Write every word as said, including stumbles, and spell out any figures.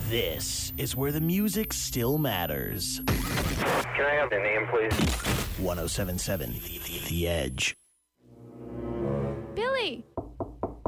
This is where the music still matters. Can I have the name, please? one oh seven point seven The Edge. Billy!